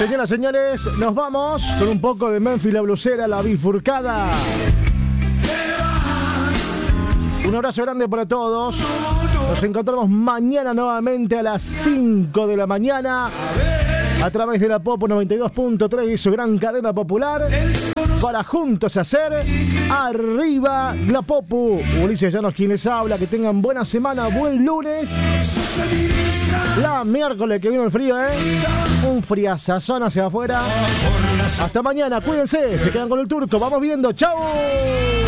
Señoras, señores, nos vamos con un poco de Memphis la blusera, la bifurcada. Un abrazo grande para todos. Nos encontramos mañana nuevamente a las 5 de la mañana a través de la Popu 92.3 y su gran cadena popular para juntos hacer arriba la Popu. Ulises Llanos quien les habla. Que tengan buena semana, buen lunes. La miércoles que vino el frío, un friazazón hacia afuera. Hasta mañana, cuídense, se quedan con el turco. Vamos viendo, chao.